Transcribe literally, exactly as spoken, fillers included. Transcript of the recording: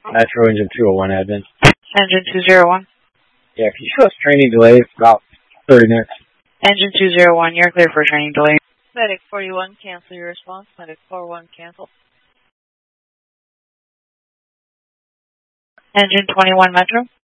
Metro Engine two oh one admin. Engine two zero one. Yeah, can you show us training delay for about thirty minutes? Engine two zero one, you're clear for training delay. Medic forty-one, cancel your response. Medic forty-one, cancel. Engine twenty-one Metro.